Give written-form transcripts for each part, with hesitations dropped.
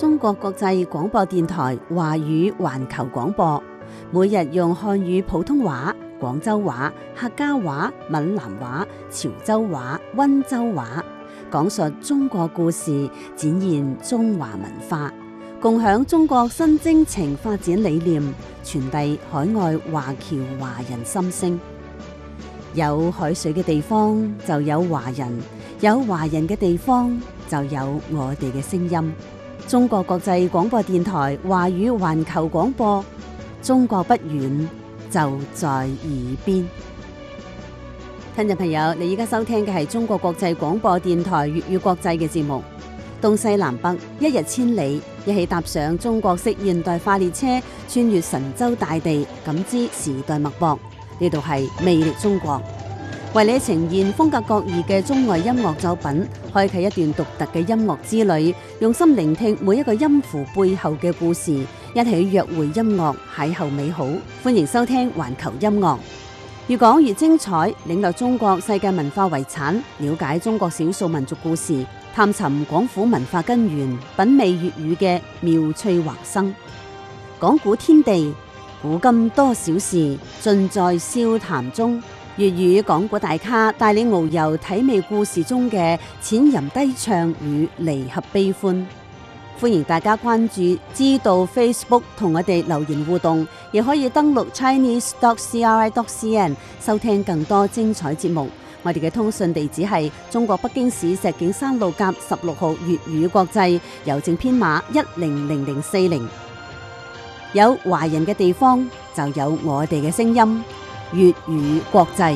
中國國際廣播電台華語環球廣播，每日用漢語普通話、廣州話、客家話、閩南話、潮州話、溫州話，講述中國故事，展現中華文化，共享中國新征程發展理念，傳遞海外華僑華人心聲。有海水嘅地方就有華人，有華人嘅地方就有我哋嘅聲音。中國國際廣播電台華語環球廣播，中國不遠，就在耳邊。聽眾朋友，你而家收聽嘅係中國國際廣播電台粵語國際嘅節目。東西南北，一日千里，一起踏上中國式現代化列車，穿越神州大地，感知時代脈搏。呢度係魅力中國，為你呈現風格各異嘅中外音樂作品，開啟一段獨特嘅音樂之旅，用心聆聽每一個音符背後嘅故事，一起約會音樂，邂逅美好。歡迎收聽環球音樂，越講越精彩，領略中國世界文化遺產，了解中國少數民族故事，探尋廣府文化根源，品味粵語嘅妙趣橫生。講古天地，古今多少事，盡在笑談中。粵語講古大咖帶你遨遊體味故事中嘅淺吟低唱與離合悲歡。歡迎大家關注知道 Facebook 同我哋留言互動，亦可以登錄 chinese.cri.cn 收聽更多精彩節目。我哋嘅通訊地址係中國北京市石景山路甲16號粵語國際，郵政編碼100040。有華人嘅地方就有我哋嘅聲音，粵語國際。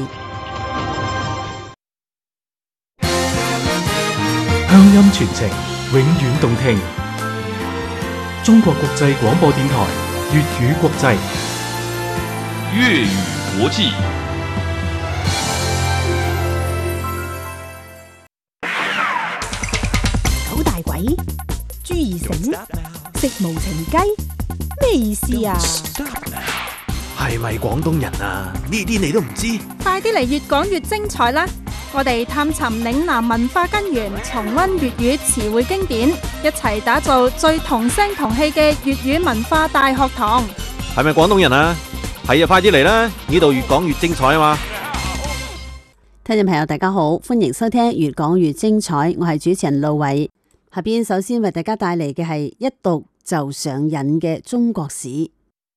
鄉音傳情，永遠動聽。中國國際廣播電台粵語國際， 粵語國際。 九大簋，朱二繩，食無情雞，咩意思啊？ 係咪廣東人啊？呢啲你都唔知？ 快啲嚟越講越精彩啦！我哋探尋嶺南文化根源，重溫粵語詞彙經典，一齊打造最同聲同氣嘅粵語文化大學堂。 係咪廣東人啊？係啊，快啲嚟啦！呢度越講越精彩啊嘛！ 聽眾朋友大家好，歡迎收聽越講越精彩，我係主持人路偉。下邊首先為大家帶嚟嘅係一讀就上癮嘅中國史。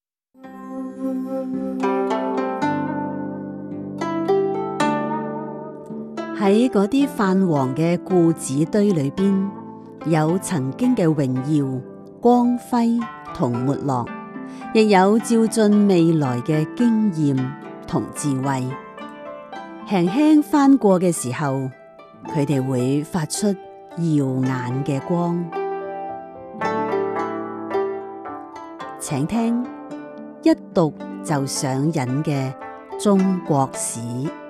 喺嗰啲泛黃嘅故紙堆裏邊，有曾經嘅榮耀、光輝同沒落，亦有照進未來嘅經驗同智慧。輕輕翻過嘅時候，佢哋會發出耀眼嘅光。請聽一讀就上癮嘅中國史。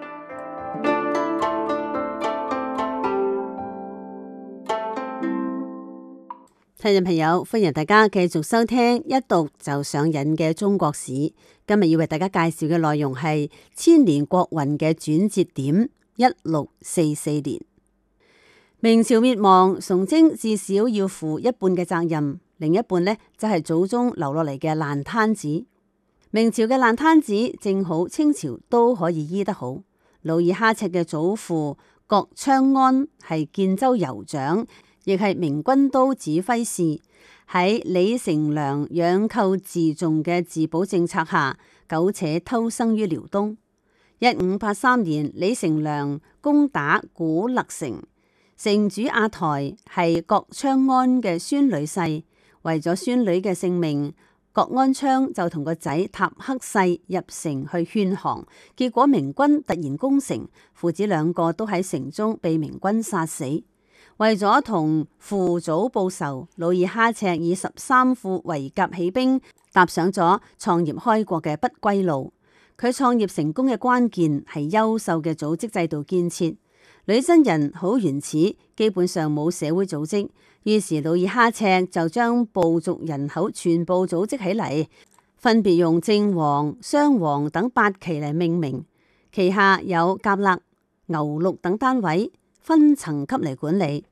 聽眾朋友，歡迎大家繼續收聽一讀就上癮嘅中國史。今日要為大家介紹嘅內容係千年國運嘅轉折點1644年。明朝滅亡，崇禎至少要負一半嘅責任，另一半呢，就係祖宗留落嚟嘅爛攤子。明朝嘅爛攤子正好清朝都可以醫得好。努爾哈赤嘅祖父郭昌安係建州酋長，亦係明軍都指揮使。喺李成梁養寇自重嘅自保政策下，苟且偷生於遼東。1583年，李成梁攻打古勒城，城主阿台係郭昌安嘅孫女婿。為咗孫女嘅性命，郭安昌就同個仔塔克世入城去勸降，結果明軍突然攻城，父子兩個都喺城中被明軍殺死。為咗同父祖報仇，努爾哈赤以13副圍甲起兵，踏上咗創業開國嘅不歸路。佢創業成功嘅關鍵係優秀嘅組織制度建設。女真人好原始，基本上冇社會組織，於是努爾哈赤就將部族人口全部組織起嚟，分別用正黃、雙黃等8旗嚟命名，旗下有甲勒、牛錄等單位，分層級嚟管理。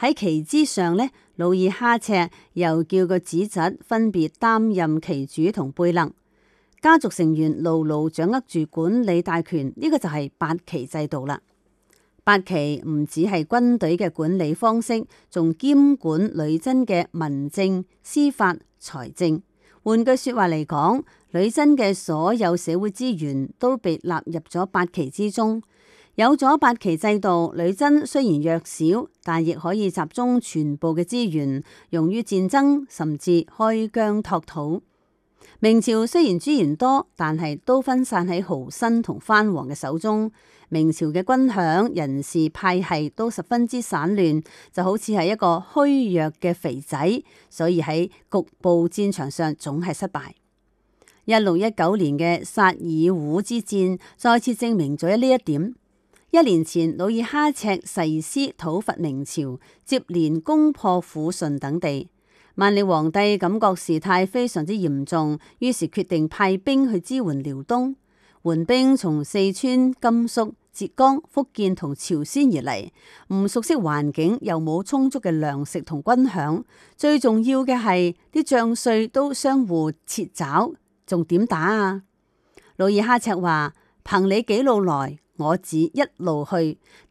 喺旗之上呢，努爾哈赤又叫個子侄分別擔任旗主同貝勒，家族成員牢牢掌握住管理大權，呢個就係八旗制度啦。八旗唔只係軍隊嘅管理方式，仲兼管女真嘅民政、司法、財政。換句說話嚟講，女真嘅所有社會資源都被納入咗八旗之中。有咗八旗制度，女真雖然弱小，但亦可以集中全部嘅資源用於戰爭，甚至開疆拓土。明朝雖然資源多，但係都分散喺豪紳同藩王嘅手中。明朝嘅軍餉、人事派系都十分之散亂，就好似係一個虛弱嘅肥仔，所以喺局部戰場上總係失敗。1619年嘅薩爾滸之戰再次證明咗呢一點。1年前，努爾哈赤誓師討伐明朝，接連攻破撫順等地。萬曆皇帝感覺事態非常之嚴重，於是決定派兵去支援遼東。援兵從四川、甘肅、浙江、福建同朝鮮而嚟，唔熟悉環境，又冇充足嘅糧食同軍餉，最重要嘅係啲將帥都相互切爪，仲點打啊？努爾哈赤話：憑你幾路來，我只一路去，